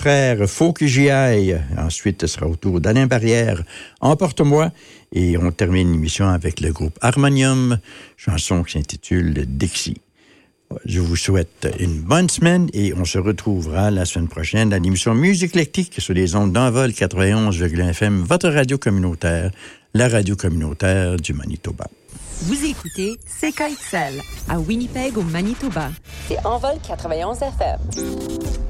frères Faut que j'y aille. Ensuite, ce sera au tour d'Alain Barrière, Emporte-moi. Et on termine l'émission avec le groupe Harmonium, chanson qui s'intitule Dixie. Je vous souhaite une bonne semaine et on se retrouvera la semaine prochaine à l'émission Musique éclectique sur les ondes d'Envol 91,1 FM, votre radio communautaire, la radio communautaire du Manitoba. Vous écoutez CKXL à Winnipeg au Manitoba. C'est Envol 91 FM.